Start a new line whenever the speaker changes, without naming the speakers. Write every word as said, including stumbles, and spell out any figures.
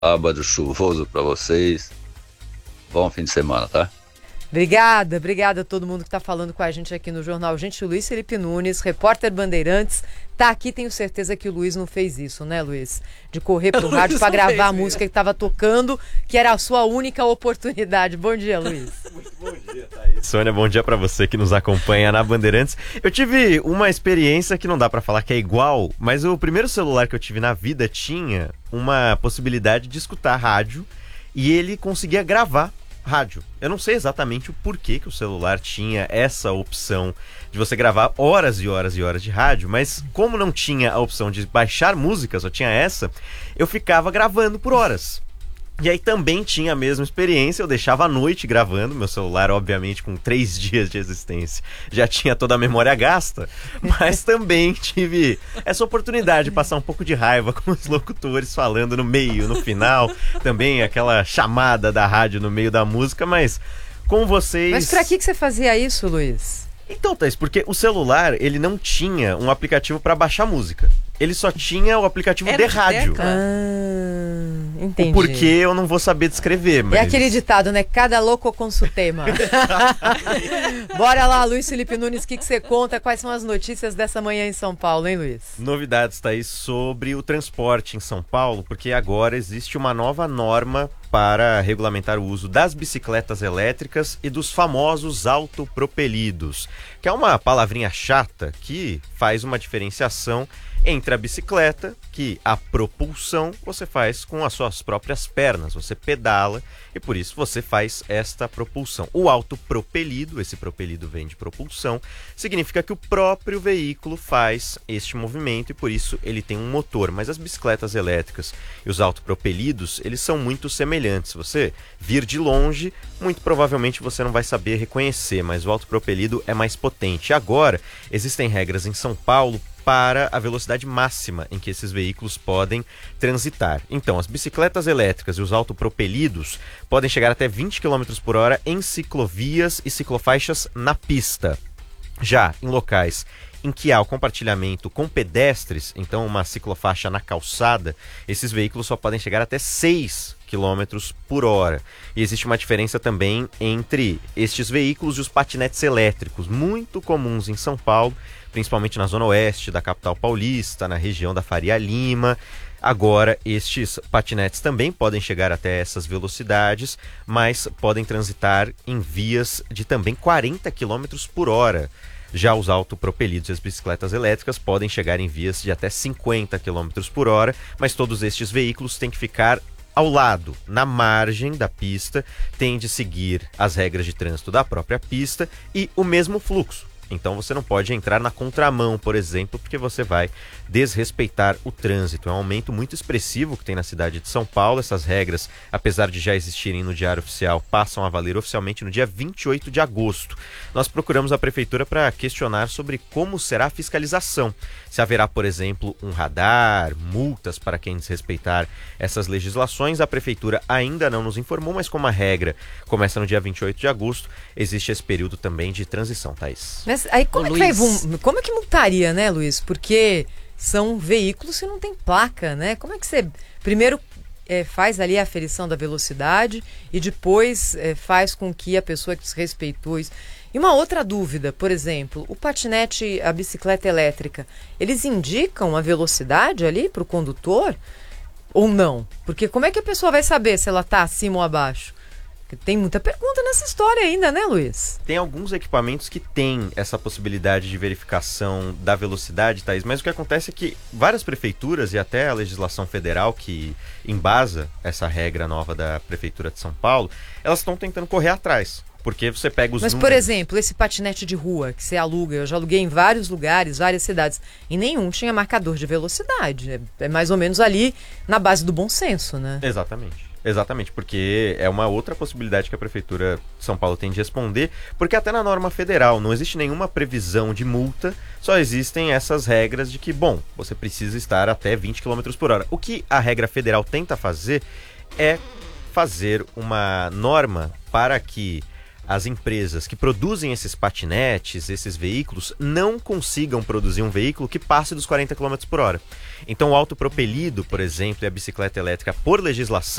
Sábado chuvoso para vocês. Bom fim de semana, tá?
Obrigada, obrigada a todo mundo que está falando com a gente aqui no Jornal Gente. O Luiz Felipe Nunes, repórter Bandeirantes, tá aqui. Tenho certeza que o Luiz não fez isso, né, Luiz? De correr pro rádio para gravar a música que estava tocando, que era a sua única oportunidade. Bom dia, Luiz.
Muito bom dia, Thaís. Sônia, bom dia para você que nos acompanha na Bandeirantes. Eu tive uma experiência que não dá para falar que é igual, mas o primeiro celular que eu tive na vida tinha uma possibilidade de escutar rádio e ele conseguia gravar rádio. Eu não sei exatamente o porquê que o celular tinha essa opção de você gravar horas e horas e horas de rádio, mas como não tinha a opção de baixar música, só tinha essa, eu ficava gravando por horas. E aí também tinha a mesma experiência, eu deixava à noite gravando, meu celular obviamente com três dias de existência já tinha toda a memória gasta, mas também tive essa oportunidade de passar um pouco de raiva com os locutores falando no meio, no final, também aquela chamada da rádio no meio da música, mas com vocês...
Mas pra que que você fazia isso, Luiz?
Então, Thaís, porque o celular, ele não tinha um aplicativo para baixar música. Ele só tinha o aplicativo
Era
de
de
rádio.
tecla?
Ah, entendi.
O porquê eu não vou saber descrever, mas...
É aquele ditado, né? Cada louco com seu tema. Bora lá, Luiz Felipe Nunes, o que, que você conta? Quais são as notícias dessa manhã em São Paulo, hein, Luiz?
Novidades, Thaís, sobre o transporte em São Paulo, porque agora existe uma nova norma para regulamentar o uso das bicicletas elétricas e dos famosos autopropelidos, que é uma palavrinha chata que faz uma diferenciação entre a bicicleta, que a propulsão você faz com as suas próprias pernas, você pedala e por isso você faz esta propulsão. O autopropelido, esse propelido vem de propulsão, significa que o próprio veículo faz este movimento e por isso ele tem um motor. Mas as bicicletas elétricas e os autopropelidos, eles são muito semelhantes. Se você vir de longe, muito provavelmente você não vai saber reconhecer, mas o autopropelido é mais potente. Agora, existem regras em São Paulo para a velocidade máxima em que esses veículos podem transitar. Então, as bicicletas elétricas e os autopropelidos podem chegar até vinte quilômetros por hora em ciclovias e ciclofaixas na pista. Já em locais em que há o compartilhamento com pedestres, então uma ciclofaixa na calçada, esses veículos só podem chegar até seis quilômetros por hora. E existe uma diferença também entre estes veículos e os patinetes elétricos, muito comuns em São Paulo, principalmente na zona oeste da capital paulista, na região da Faria Lima. Agora, estes patinetes também podem chegar até essas velocidades, mas podem transitar em vias de também quarenta quilômetros por hora. Já os autopropelidos e as bicicletas elétricas podem chegar em vias de até cinquenta quilômetros por hora, mas todos estes veículos têm que ficar ao lado, na margem da pista, têm de seguir as regras de trânsito da própria pista e o mesmo fluxo. Então você não pode entrar na contramão, por exemplo, porque você vai desrespeitar o trânsito. É um aumento muito expressivo que tem na cidade de São Paulo. Essas regras, apesar de já existirem no Diário Oficial, passam a valer oficialmente no dia vinte e oito de agosto. Nós procuramos a Prefeitura para questionar sobre como será a fiscalização. Se haverá, por exemplo, um radar, multas para quem desrespeitar essas legislações. A Prefeitura ainda não nos informou, mas como a regra começa no dia vinte e oito de agosto, existe esse período também de transição, Thaís.
Mas aí como,
Ô,
é que vai,
Luiz.
como é que multaria, né, Luiz? Porque são veículos que não tem placa, né? Como é que você primeiro é, faz ali a aferição da velocidade e depois é, faz com que a pessoa que desrespeitou isso... E uma outra dúvida, por exemplo, o patinete, a bicicleta elétrica, eles indicam a velocidade ali para o condutor ou não? Porque como é que a pessoa vai saber se ela está acima ou abaixo? Tem muita pergunta nessa história ainda, né, Luiz?
Tem alguns equipamentos que têm essa possibilidade de verificação da velocidade, Thaís, mas o que acontece é que várias prefeituras e até a legislação federal que embasa essa regra nova da Prefeitura de São Paulo, elas estão tentando correr atrás. Porque você pega os
Mas,
números...
por exemplo, esse patinete de rua que você aluga, eu já aluguei em vários lugares, várias cidades, e nenhum tinha marcador de velocidade. É, é mais ou menos ali na base do bom senso, né?
Exatamente. Exatamente, porque é uma outra possibilidade que a Prefeitura de São Paulo tem de responder, porque até na norma federal não existe nenhuma previsão de multa, só existem essas regras de que, bom, você precisa estar até vinte quilômetros por hora. O que a regra federal tenta fazer é fazer uma norma para que as empresas que produzem esses patinetes, esses veículos, não consigam produzir um veículo que passe dos quarenta quilômetros por hora. Então o autopropelido, por exemplo, e a bicicleta elétrica, por legislação,